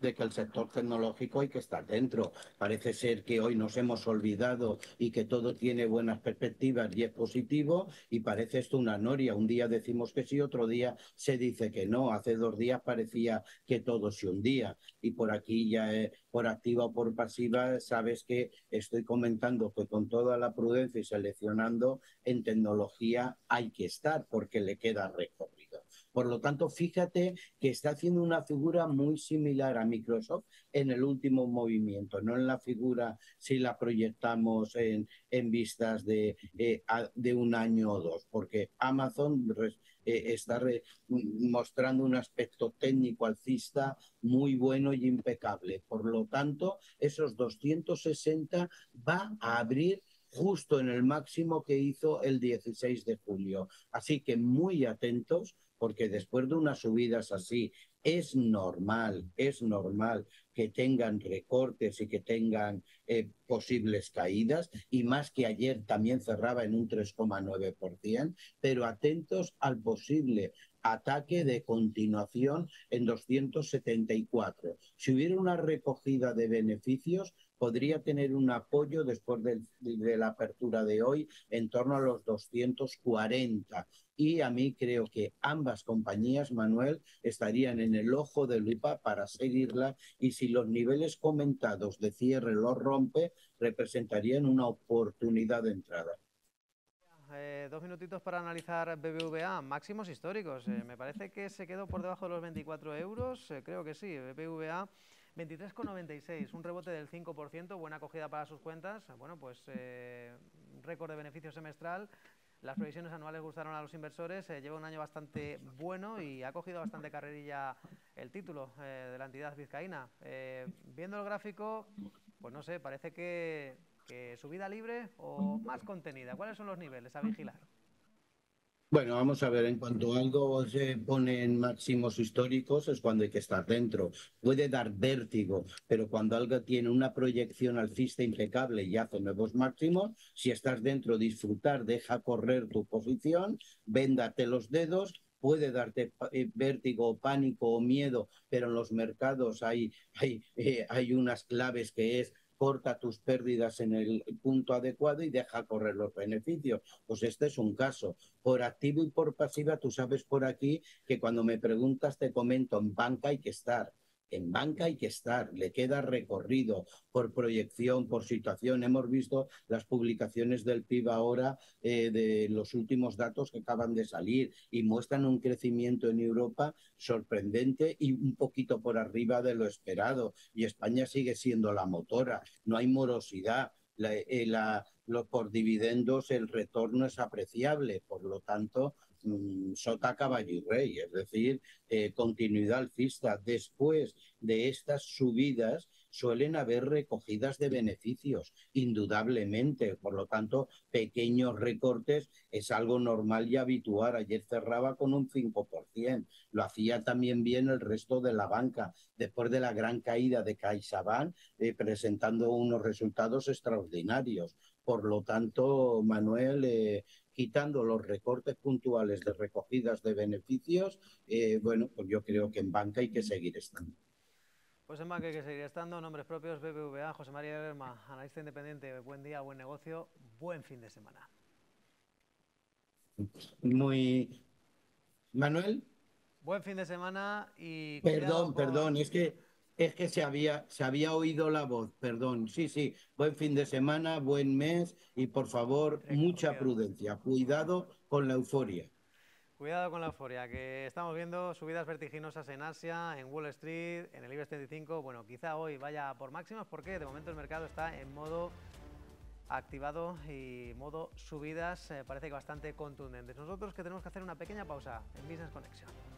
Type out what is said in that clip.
de que el sector tecnológico hay que estar dentro. Parece ser que hoy nos hemos olvidado y que todo tiene buenas perspectivas y es positivo, y parece esto una noria. Un día decimos que sí, otro día se dice que no. Hace 2 días parecía que todo se hundía, y por aquí ya, por activa o por pasiva, sabes que estoy comentando que con toda la prudencia y seleccionando, en tecnología hay que estar porque le queda recorrido. Por lo tanto, fíjate que está haciendo una figura muy similar a Microsoft en el último movimiento, no en la figura si la proyectamos en vistas de un año o dos, porque Amazon está mostrando un aspecto técnico alcista muy bueno y impecable. Por lo tanto, esos 260 va a abrir justo en el máximo que hizo el 16 de julio. Así que muy atentos, porque después de unas subidas así es normal que tengan recortes y que tengan posibles caídas, y más que ayer también cerraba en un 3,9%, pero atentos al posible ataque de continuación en 274. Si hubiera una recogida de beneficios, podría tener un apoyo después de la apertura de hoy en torno a los 240. Y a mí creo que ambas compañías, Manuel, estarían en el ojo de lupa para seguirla, y si los niveles comentados de cierre los rompe, representarían una oportunidad de entrada. 2 minutitos para analizar BBVA, máximos históricos. Me parece que se quedó por debajo de los 24 euros, creo que sí. BBVA 23,96, un rebote del 5%, buena acogida para sus cuentas. Bueno, pues récord de beneficio semestral. Las previsiones anuales gustaron a los inversores, lleva un año bastante bueno y ha cogido bastante carrerilla el título de la entidad vizcaína. Viendo el gráfico, pues no sé, parece que subida libre o más contenida. ¿Cuáles son los niveles a vigilar? Bueno, vamos a ver, en cuanto algo se pone en máximos históricos es cuando hay que estar dentro. Puede dar vértigo, pero cuando algo tiene una proyección alcista impecable y hace nuevos máximos, si estás dentro, disfrutar, deja correr tu posición, véndate los dedos. Puede darte vértigo, pánico o miedo, pero en los mercados hay unas claves que es: corta tus pérdidas en el punto adecuado y deja correr los beneficios. Pues este es un caso. Por activo y por pasiva, tú sabes por aquí que cuando me preguntas te comento: en banca hay que estar. En banca hay que estar, le queda recorrido por proyección, por situación. Hemos visto las publicaciones del PIB ahora, de los últimos datos que acaban de salir, y muestran un crecimiento en Europa sorprendente y un poquito por arriba de lo esperado. Y España sigue siendo la motora, no hay morosidad. Por dividendos el retorno es apreciable, por lo tanto, sota, caballo y rey, es decir, continuidad alcista. Después de estas subidas suelen haber recogidas de beneficios, indudablemente. Por lo tanto, pequeños recortes es algo normal y habitual. Ayer cerraba con un 5%. Lo hacía también bien el resto de la banca, después de la gran caída de CaixaBank, presentando unos resultados extraordinarios. Por lo tanto, Manuel, quitando los recortes puntuales de recogidas de beneficios, bueno, pues yo creo que en banca hay que seguir estando. Pues en banca hay que seguir estando. Nombres propios: BBVA, José María Lerma, analista independiente. Buen día, buen negocio, buen fin de semana. Muy... Manuel, Buen fin de semana y cuidado perdón, con... es que se había oído la voz, perdón. Sí, sí, buen fin de semana, buen mes, y por favor, mucha Precaución. prudencia, cuidado con la euforia. Cuidado con la euforia, que estamos viendo subidas vertiginosas en Asia, en Wall Street, en el IBEX 35. Bueno, quizá hoy vaya por máximas porque de momento el mercado está en modo activado y modo subidas, parece que bastante contundentes. Nosotros que tenemos que hacer una pequeña pausa en Business Connection.